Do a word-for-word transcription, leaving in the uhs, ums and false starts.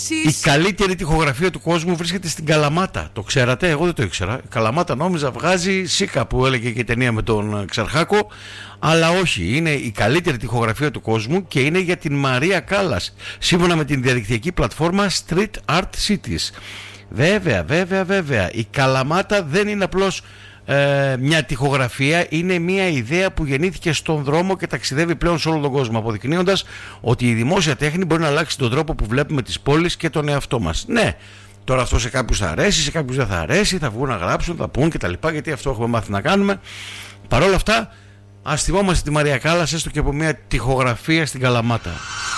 Η καλύτερη τοιχογραφία του κόσμου βρίσκεται στην Καλαμάτα. Το ξέρατε? Εγώ δεν το ήξερα. Η Καλαμάτα νόμιζα βγάζει Σίκα, που έλεγε και η ταινία με τον Ξαρχάκο. Αλλά όχι, είναι η καλύτερη τοιχογραφία του κόσμου και είναι για την Μαρία Κάλλας, σύμφωνα με την διαδικτυακή πλατφόρμα Street Art Cities. Βέβαια, βέβαια, βέβαια. Η Καλαμάτα δεν είναι απλώς ε, μια τοιχογραφία, είναι μια ιδέα που γεννήθηκε στον δρόμο και ταξιδεύει πλέον σε όλο τον κόσμο, αποδεικνύοντας ότι η δημόσια τέχνη μπορεί να αλλάξει τον τρόπο που βλέπουμε τις πόλεις και τον εαυτό μας. Ναι, τώρα αυτό σε κάποιους θα αρέσει, σε κάποιους δεν θα αρέσει, θα βγουν να γράψουν, θα πούν κτλ. Γιατί αυτό έχουμε μάθει να κάνουμε. Παρ' όλα αυτά, ας θυμόμαστε τη Μαρία Κάλλας έστω και από μια τοιχογραφία στην Καλαμάτα.